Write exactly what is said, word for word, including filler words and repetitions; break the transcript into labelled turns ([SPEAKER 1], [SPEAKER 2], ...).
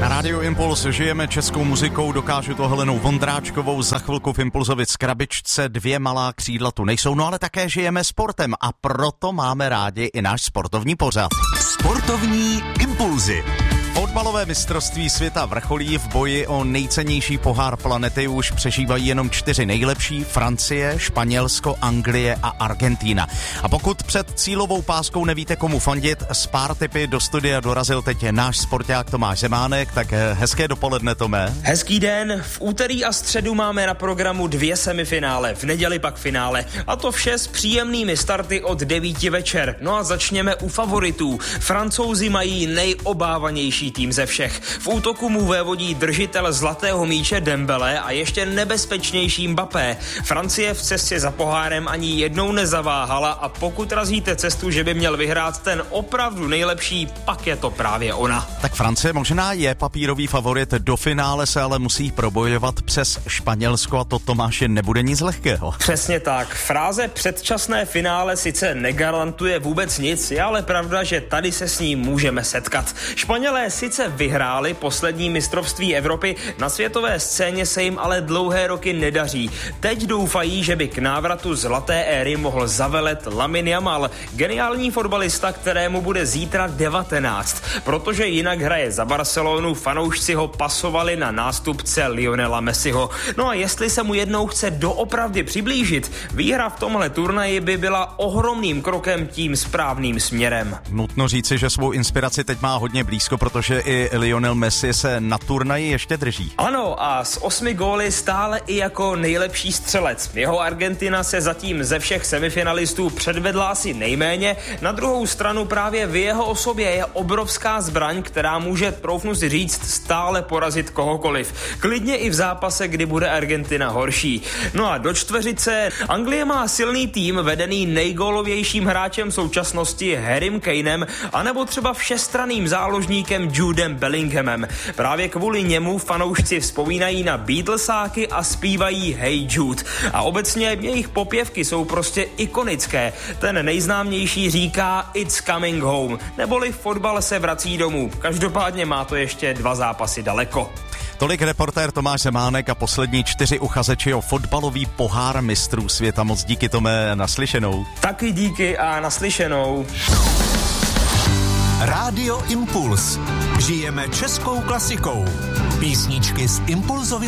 [SPEAKER 1] Na Rádiu Impuls žijeme českou muzikou, dokážu to Helenou Vondráčkovou, za chvilku v Impulzově skrabičce dvě malá křídla tu nejsou, no ale také žijeme sportem a proto máme rádi i náš sportovní pořad.
[SPEAKER 2] Sportovní impulzy.
[SPEAKER 1] Fotbalové mistrovství světa vrcholí, v boji o nejcennější pohár planety už přežívají jenom čtyři nejlepší: Francie, Španělsko, Anglie a Argentína. A pokud před cílovou páskou nevíte, komu fandit, s pár tipy do studia dorazil teď náš sporták Tomáš Zemánek, tak hezké dopoledne, Tome.
[SPEAKER 3] Hezký den, v úterý a středu máme na programu dvě semifinále, v neděli pak finále, a to vše s příjemnými starty od devíti večer. No a začněme u favoritů. Francouzi mají nejobávanější tým ze všech. V útoku mu vévodí držitel zlatého míče Dembele a ještě nebezpečnější Mbappé. Francie v cestě za pohárem ani jednou nezaváhala a pokud razíte cestu, že by měl vyhrát ten opravdu nejlepší, pak je to právě ona.
[SPEAKER 1] Tak Francie možná je papírový favorit, do finále se ale musí probojovat přes Španělsko a to, Tomáše, nebude nic lehkého.
[SPEAKER 3] Přesně tak. Fráze předčasné finále sice negarantuje vůbec nic, je ale pravda, že tady se s ním můžeme setkat. Španělé sice vyhráli poslední mistrovství Evropy, na světové scéně se jim ale dlouhé roky nedaří. Teď doufají, že by k návratu zlaté éry mohl zavelet Lamine Yamal, geniální fotbalista, kterému bude zítra devatenáct. Protože jinak hraje za Barcelonu, fanoušci ho pasovali na nástupce Lionela Messiho. No a jestli se mu jednou chce doopravdy přiblížit, výhra v tomhle turnaji by byla ohromným krokem tím správným směrem.
[SPEAKER 1] Nutno říci, že svou inspiraci teď má hodně blízko, protože i Lionel Messi se na turnaji ještě drží.
[SPEAKER 3] Ano, a s osmi góly stále i jako nejlepší střelec. Jeho Argentina se zatím ze všech semifinalistů předvedla asi nejméně, na druhou stranu právě v jeho osobě je obrovská zbraň, která může, troufnu si říct, stále porazit kohokoliv. Klidně i v zápase, kdy bude Argentina horší. No a do čtveřice Anglie má silný tým vedený nejgólovějším hráčem současnosti Harrym Kanem, anebo třeba všestranným záložníkem Judem Bellinghamem. Právě kvůli němu fanoušci vzpomínají na Beatlesáky a zpívají Hey Jude. A obecně jejich popěvky jsou prostě ikonické. Ten nejznámější říká It's coming home, neboli fotbal se vrací domů. Každopádně má to ještě dva zápasy daleko.
[SPEAKER 1] Tolik reportér Tomáš Zemánek a poslední čtyři uchazeči o fotbalový pohár mistrů světa. Moc díky, Tome, naslyšenou.
[SPEAKER 3] Taky díky a naslyšenou.
[SPEAKER 2] Rádio Impuls. Žijeme českou klasikou. Písničky z Impulzovy